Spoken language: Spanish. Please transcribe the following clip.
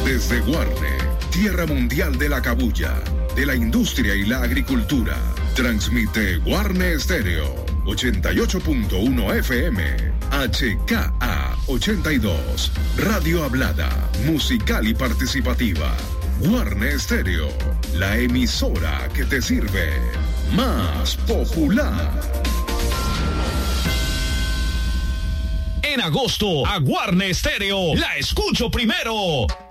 Desde Guarne, tierra mundial de la cabuya, de la industria y la agricultura, transmite Guarne Estéreo, 88.1 FM, HKA 82, radio hablada, musical y participativa. Guarne Estéreo, la emisora que te sirve. Más popular. En agosto, a Guarne Estéreo la escucho primero.